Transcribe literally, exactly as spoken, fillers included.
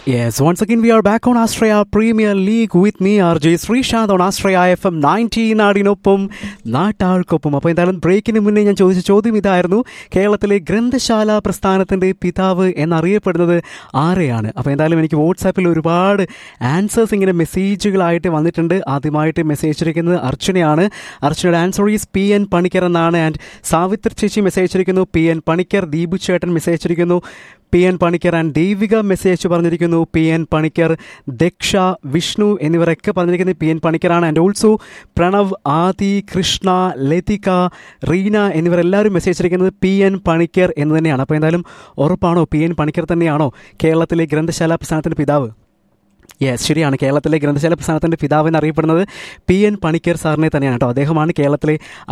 Yes, once again we are back on Australia Premier League with me, R J Srishant on Australia F M nineteen നാടിനൊപ്പം നാട്ടാൾക്കൊപ്പം. അപ്പോൾ എന്തായാലും ബ്രേക്കിന് മുന്നേ ഞാൻ ചോദിച്ച ചോദ്യം ഇതായിരുന്നു, കേരളത്തിലെ ഗ്രന്ഥശാല പ്രസ്ഥാനത്തിൻ്റെ പിതാവ് എന്നറിയപ്പെടുന്നത് ആരെയാണ്? അപ്പോൾ എന്തായാലും എനിക്ക് വാട്സാപ്പിൽ ഒരുപാട് ആൻസേഴ്സ് ഇങ്ങനെ മെസ്സേജുകളായിട്ട് വന്നിട്ടുണ്ട്. ആദ്യമായിട്ട് മെസ്സേജ് അയച്ചിരിക്കുന്നത് അർച്ചനയാണ്. അർച്ചനയുടെ answer is P N Panicker എന്നാണ്. ആൻഡ് സാവിത്രി ചേച്ചി മെസ്സേജ് അയച്ചിരിക്കുന്നു പി എൻ പണിക്കർ. ദീപു ചേട്ടൻ മെസ്സേജ് അയച്ചിരിക്കുന്നു P N Panicker. And Devika message പറഞ്ഞിരിക്കുന്നു പി എൻ പണിക്കർ. ദക്ഷ, വിഷ്ണു എന്നിവരൊക്കെ പറഞ്ഞിരിക്കുന്നത് P N പണിക്കറാണ്. And also Pranav, Adi, Krishna, Lathika, Reena എന്നിവരെല്ലാവരും message അയച്ചിരിക്കുന്നത് പി എൻ പണിക്കർ എന്ന് തന്നെയാണ്. അപ്പോൾ എന്തായാലും ഉറപ്പാണോ പി എൻ പണിക്കർ തന്നെയാണോ കേരളത്തിലെ ഗ്രന്ഥശാല പ്രസ്ഥാനത്തിൻ്റെ പിതാവ്? യെസ്, ശരിയാണ്. കേരളത്തിലെ ഗ്രന്ഥശാല പ്രസ്ഥാനത്തിൻ്റെ പിതാവ് എന്നറിയപ്പെടുന്നത് പി എൻ പണിക്കർ സാറിനെ തന്നെയാണ് കേട്ടോ. അദ്ദേഹമാണ് കേരളത്തിലെ